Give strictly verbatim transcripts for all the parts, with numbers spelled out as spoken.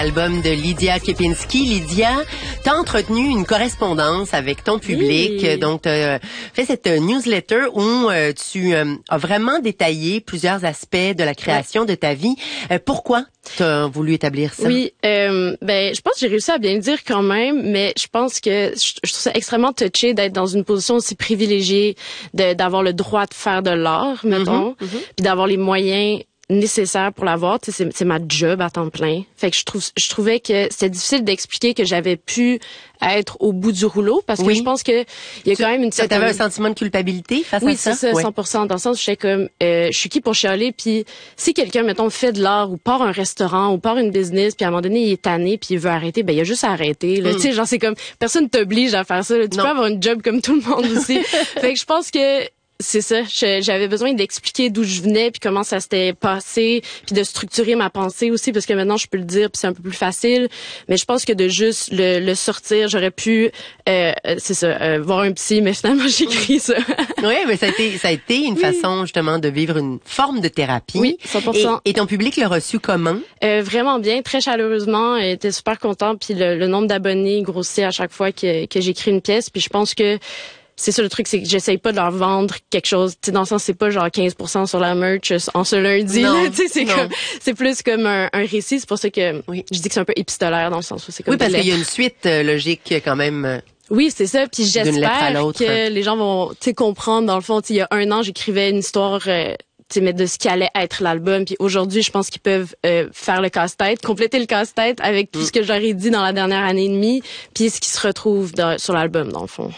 Album de Lydia Kepinski. Lydia, t'as entretenu une correspondance avec ton public, Oui. donc t'as fait cette newsletter où euh, tu euh, as vraiment détaillé plusieurs aspects de la création ouais. de ta vie. Euh, pourquoi t'as voulu établir ça? Oui, euh, ben je pense que j'ai réussi à bien le dire quand même, mais je pense que je, je trouve ça extrêmement touché d'être dans une position aussi privilégiée, de, d'avoir le droit de faire de l'art, mettons, mm-hmm, mm-hmm. puis d'avoir les moyens nécessaire pour l'avoir, tu sais, c'est, c'est ma job à temps plein. Fait que je trouve, je trouvais que c'était difficile d'expliquer que j'avais pu être au bout du rouleau parce que oui. je pense que il y a tu, quand même une certaine... T'avais un sentiment de culpabilité face oui, à ça? Oui, c'est ça, oui. cent pour cent. Dans le sens où j'étais comme, euh, je suis qui pour chialer, puis si quelqu'un, mettons, fait de l'art ou part un restaurant ou part une business, puis à un moment donné, il est tanné puis il veut arrêter, ben il a juste à arrêter. Là. Mm. Tu sais, genre, c'est comme, personne t'oblige à faire ça. Là. Tu non. peux avoir une job comme tout le monde aussi. Fait que je pense que c'est ça, j'avais besoin d'expliquer d'où je venais puis comment ça s'était passé, puis de structurer ma pensée aussi parce que maintenant je peux le dire puis c'est un peu plus facile, mais je pense que de juste le, le sortir, j'aurais pu euh, c'est ça, euh, voir un psy, mais finalement j'écris ça. Oui, mais ça a été ça a été une oui. façon justement de vivre une forme de thérapie. Oui, cent pour cent. Et, et ton public l'a reçu comment? Euh, vraiment bien, très chaleureusement, il était super content puis le, le nombre d'abonnés grossit à chaque fois que que j'écris une pièce, puis je pense que c'est ça le truc, c'est que j'essaye pas de leur vendre quelque chose, tu sais, dans le sens c'est pas genre quinze pour cent sur la merch en ce lundi, tu sais, c'est comme, c'est plus comme un, un récit, c'est pour ça que oui. je dis que c'est un peu épistolaire dans le sens où c'est comme. Oui, parce qu'il y a une suite euh, logique quand même. Oui, c'est ça, puis j'espère que les gens vont, tu sais, comprendre dans le fond, tu sais, il y a un an, j'écrivais une histoire euh, mais de ce qui allait être l'album. Puis aujourd'hui, je pense qu'ils peuvent euh, faire le casse-tête, compléter le casse-tête avec tout mm. ce que j'aurais dit dans la dernière année et demie, puis ce qui se retrouve dans, sur l'album, dans le fond.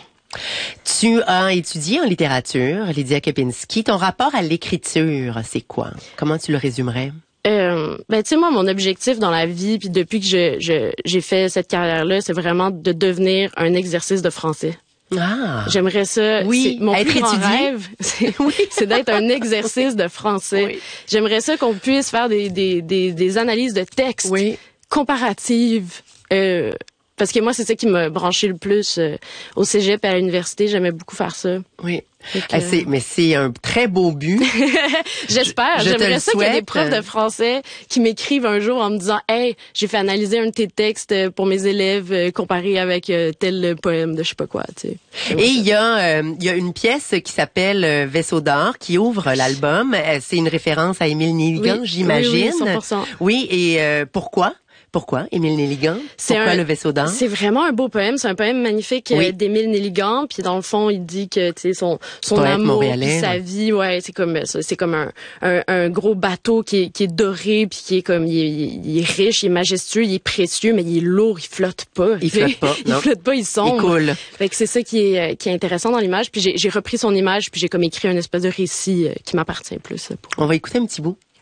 Tu as étudié en littérature, Lydia Kepinski. Ton rapport à l'écriture, c'est quoi? Comment tu le résumerais? Euh, ben tu sais moi mon objectif dans la vie puis depuis que je, je j'ai fait cette carrière là, c'est vraiment de devenir un exercice de français. Ah. J'aimerais ça. Oui. C'est, mon être plus grand étudié. rêve, c'est, oui. c'est d'être un exercice de français. Oui. J'aimerais ça qu'on puisse faire des des des, des analyses de texte oui. comparatives. Euh, Parce que moi, c'est ça qui m'a branché le plus euh, au cégep et à l'université. J'aimais beaucoup faire ça. Oui. Que... Ah, c'est, mais c'est un très beau but. J'espère. Je, je J'aimerais ça souhaite. qu'il y ait des profs de français qui m'écrivent un jour en me disant « Hey, j'ai fait analyser un de tes textes pour mes élèves euh, comparé avec euh, tel poème de je sais pas quoi. » tu sais. Et il y a euh, il y a une pièce qui s'appelle euh, Vaisseau d'or qui ouvre l'album. Euh, c'est une référence à Émile Nelligan, oui. j'imagine. Oui, oui, cent pour cent. Oui, et euh, pourquoi? Pourquoi Émile Nelligan? Pourquoi un, le vaisseau d'or? C'est vraiment un beau poème. C'est un poème magnifique oui. euh, d'Émile Nelligan. Puis dans le fond, il dit que tu sais son son Poète amour, puis sa ouais. vie, ouais, c'est comme c'est comme un, un un gros bateau qui est qui est doré puis qui est comme il est, il est riche, il est majestueux, il est précieux, mais il est lourd, il flotte pas. Il flotte pas. il non. flotte pas, il sombre. Il coule. Fait que c'est ça qui est qui est intéressant dans l'image. Puis j'ai j'ai repris son image puis j'ai comme écrit une espèce de récit euh, qui m'appartient plus. Pour... On va écouter un petit bout.